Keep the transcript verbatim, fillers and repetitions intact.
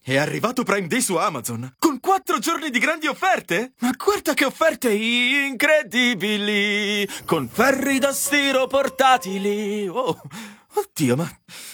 È arrivato Prime Day su Amazon, con quattro giorni di grandi offerte? Ma guarda che offerte incredibili! Con ferri da stiro portatili! Oh, oddio, ma